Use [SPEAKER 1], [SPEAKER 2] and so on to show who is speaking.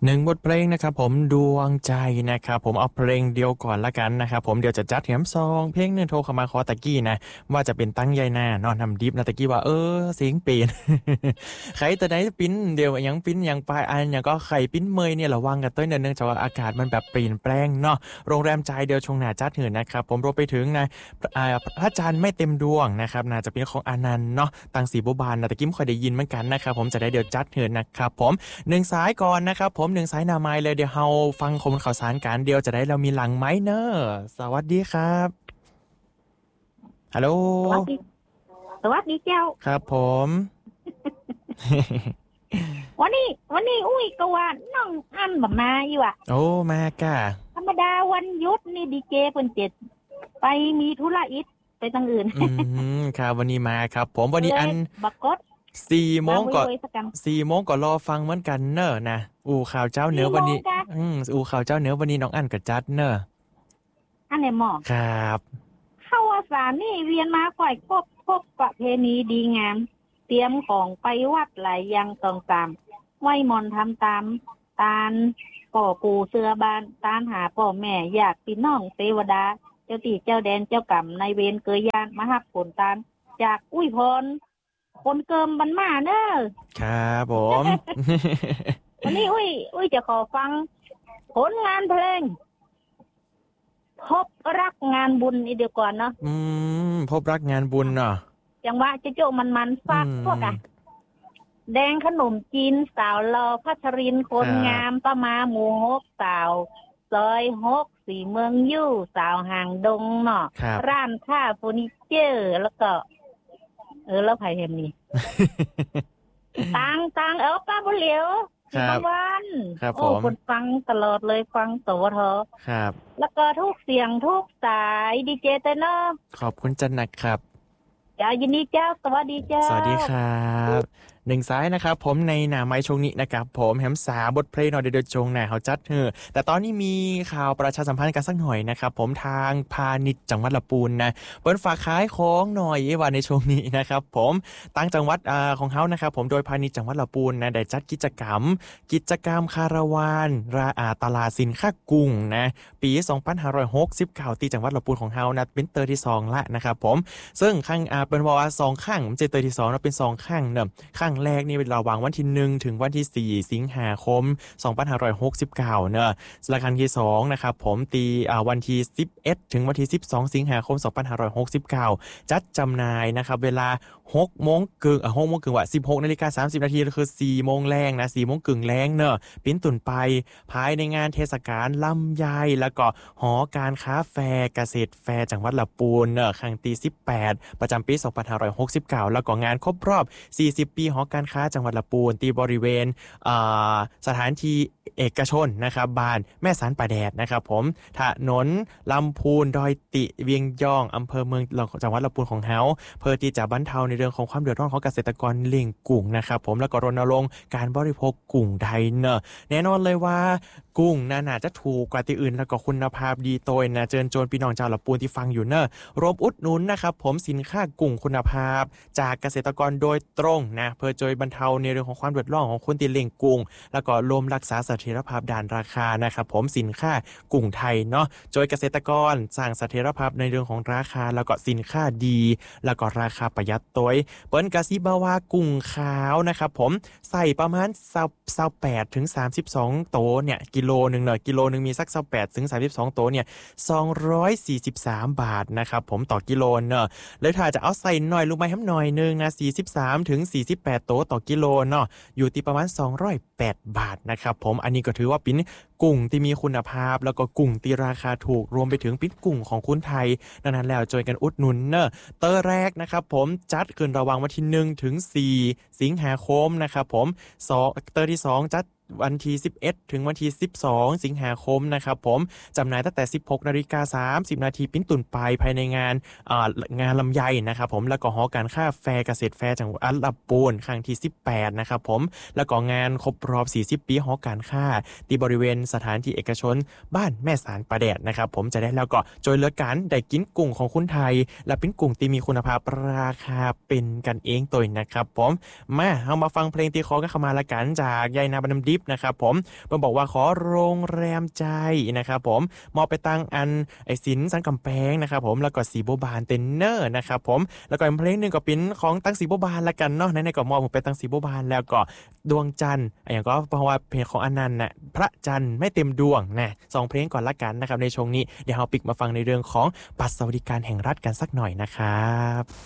[SPEAKER 1] หนึ่งบทเพลงนะครับผมดวงใจนะครับผมเอาเพลงเดียวก่อนละกันนะครับผมเดี๋ยวจะจัดแถมซองเพลงหนึ่งโทรเข้ามาขอตะกี้นะว่าจะเป็นตั้งใหญ่หน้านอนทำดิฟนะตะกี้ว่าเสียงเปลี่ยนใครแต่ไหนปิ้นเดี๋ยวยังปิ้นยังปลายอันยังก็ไข่ปิ้นเมยเนี่ยระวังกันต้นเนื่องจากว่าอากาศมันแบบเปลี่ยนแปลงเนาะโรงแรมใจเดียวชงหนาจัดหื่นนะครับผมรวมไปถึงนะพระจันทร์ไม่เต็มดวงนะครับน่าจะเป็นของอานันต์เนาะตังสีบัวบานนะตะกี้ไม่ค่อยได้ยินเหมือนกันนะครับผมจะได้เดี๋ยวจัดหื่นนะครับผมหนึ่งสายก่อนนะครับผมหนึ่งสายนาไมเลยเดี๋ยวเฮาฟังข้อมูลข่าวสารการเดียวจะได้เรามีหลังไม้เนอะสวัสดีครับฮัลโหล
[SPEAKER 2] สวัสดีสวัสดีเจ้า
[SPEAKER 1] ครับผม
[SPEAKER 2] วันนี้อุ้ยก็ว่าน้องอันบ่มาอยู่อ่ะ
[SPEAKER 1] โอ้มากะ
[SPEAKER 2] ธรรมดาวันหยุดนี่ดีเจเพิ่นเจ็ดไปมีธุระอิฐไปทางอื่น
[SPEAKER 1] ครับวันนี้มาครับผมวันนี้อัน
[SPEAKER 2] บักกด
[SPEAKER 1] 4 โมงก่อน4 โมงก็รอฟังเหมือนกันเนอะนะข่าวเจ้าเหนือวันนี้ข่าวเจ้าเหนือวันนี้น้องอันก็จัดเนอะ
[SPEAKER 2] อันไหนหมอ
[SPEAKER 1] ครับ
[SPEAKER 2] เข้าว่าสารนี่เวียนมาค่อยครบประเพณีดีงามเตรียมของไปวัดหลายอย่างต้องตามไหว้มนต์ทำตามตาลก่อปูเสือบานตานหาพ่อแม่ญาติพี่น้องเทวดาเจ้าที่เจ้าแดนเจ้ากรรมนายเวรเกยยานมาหักผลตาลจากอุ้ยพรคนเกิมบันมาเนอะ
[SPEAKER 1] ครับผม
[SPEAKER 2] วันนี้อุ้ยจะขอฟังผลงานเพลงพบรักงานบุญอีเดียวก่อนเนาะ
[SPEAKER 1] พบรักงานบุญเนาะ
[SPEAKER 2] จังหวะจะโจมันฟากพวกอะแดงขนมจีนสาวรอพัชรินคนงามประมาหมู่ฮกสาวซอยฮกสีเมืองยู่สาวห่างดงเนาะร้านค้าเฟอร์นิเจอร์แล้วก็แล้วไผเห็นนี่ ตังป้าบุเหลียวบางวัน
[SPEAKER 1] โอ้
[SPEAKER 2] คนฟังตลอดเลยฟังสวท
[SPEAKER 1] ครับ
[SPEAKER 2] แล้วก็ทุกเสียงทุกสายดีเจเตเนอร์
[SPEAKER 1] ขอบคุณจันนักครับ
[SPEAKER 2] จ้ายินดีเจ้าสวัสดีเจ้า
[SPEAKER 1] สวัสดีครับหนึ่งสายนะครับผมในหนาไม้ชงนี้นะครับผมแฮมสาบทเพลงหน่อยเดือดจงหน่าเขาจัดแต่ตอนนี้มีข่าวประชาสัมพันธ์กันสักหน่อยนะครับผมทางพาณิชย์จังหวัดลำพูนนะเปิ้นฝากขายของหน่อยว่าในช่วงนี้นะครับผมตั้งจังหวัดของเขานะครับผมโดยพาณิชย์จังหวัดลำพูนนะได้จัดกิจกรรมคาราวานตลาดสินค้ากุ้งนะปี2569ที่จังหวัดลำพูนของเขานะเป็นเตอร์ที่2ละนะครับผมซึ่งข้างเป็นว่า2ข้างเจเตอร์ที่2นะเป็น2ข้างเนอะข้างแรกนี่เป็นระหว่างวันที่1ถึงวันที่4สิงหาคม2569เนอะและครั้งที่2นะครับผมตีวันที่11ถึงวันที่12สิงหาคม2569จัดจำหน่ายนะครับเวลา6 โมงครึ่งว่า 16:30 นาทีคือ4 โมงแรงนะ4 โมงครึ่งแรงเนอะปิ้นตุ่นไปภายในงานเทศกาลลำไยแล้วก็หอการค้าแฟร์เกษตรแฟร์จังหวัดลำพูนเนอะครั้งที่18ประจำปี2569แล้วก็งานครบรอบ40 ปีหอการค้าจังหวัดลำพูนที่บริเวณสถานที่เอกชนนะครับบ้านแม่สารป่าแดดนะครับผมถนนลำพูนดอยติเวียงย่องอำเภอเมืองจังหวัดลำพูนของเฮาเพื่อที่จะบรรเทาในเรื่องของความเดือดร้อนของเกษตรกรเลี้ยงกุ้งนะครับผมแล้วก็รณรงค์การบริโภคกุ้งไทยเนอะแน่นอนเลยว่ากุ้งน่าจะถูกกว่าที่อื่นแล้วก็คุณภาพดีโตยนะเชิญชวนพี่น้องชาวลำพูนที่ฟังอยู่เนอะรวมอุดหนุนนะครับผมสินค้ากุ้งคุณภาพจากเกษตรกรโดยตรงนะเพื่อช่วยบรรเทาในเรื่องของความเดือดร้อนของคนที่เลี้ยงกุ้งแล้วก็รวมรักษาเสถียรภาพด้านราคานะครับผมสินค้ากุ้งไทยเนาะโดยเกษตรกรสร้างเสถียรภาพในเรื่องของราคาแล้วก็สินค้าดีแล้วก็ราคาประหยัดตัวเปิ้นกะซิบาว่ากุ้งขาวนะครับผมใส่ประมาณ28ถึง32โตเนี่ยกิโลนึงเนาะกิโลนึงมีสัก28ถึง32โตเนี่ย243บาทนะครับผมต่อกิโลเนาะแล้วถ้าจะเอาใส่หน่อยลูกไม้ให้หน่อยนึงนะ43ถึง48โตต่อกิโลเนาะอยู่ที่ประมาณ208บาทนะครับผมอันนี้ก็ถือว่าเป็นกุ้งที่มีคุณภาพแล้วก็กุ้งที่ราคาถูกรวมไปถึงปิ้นกุ้งของคนไทยดังนั้นแล้วช่วยกันอุดหนุนเนอะเตอร์แรกนะครับผมจัดขึ้นระหว่างวันที่1ถึง4สิงหาคมนะครับผมเตอร์ที่2จัดวันที่11ถึงวันที่12สิงหาคมนะครับผมจำหน่ายตั้งแต่ 16:30 นาทีปิ้นตุ่นไปภายในงานลำไยนะครับผมแล้วก็หอการค้าแฟร์เกษตรแฟร์จังหวัดลำพูนครั้งที่18นะครับผมแล้วก็งานครบรอบ40 ปีหอการค้าที่บริเวณสถานที่เอกชนบ้านแม่สารประแดดนะครับผมจะได้แล้วก็ช่วยเหลือกันได้กินกุ้งของคนไทยและเป็นกุ้งที่มีคุณภาพราคาเป็นกันเองตัวนะครับผมมาเอามาฟังเพลงตีคอกันเข้ามาละกันจากยายนาบันน้ำดิบนะครับผมบอกว่าขอโรงแรมใจนะครับผมมอบไปตั้งอันไอสินสังกำแพงนะครับผมแล้วก็สีโบบานเทนเนอร์นะครับผมแล้วก็เพลงนึงก็เป็นของตั้งสีโบบานละกันเนาะในก็มอบผมไปตั้งสีโบบานแล้วก็ดวงจันทร์อย่างก็เพราะว่าเพลงของอนันต์น่ะพระจันทร์ไม่เต็มดวงนะ2เพลงก่อนละกันนะครับในช่วงนี้เดี๋ยวเราปิกมาฟังในเรื่องของบัตรสวัสดิการแห่งรัฐกันสักหน่อยนะครับ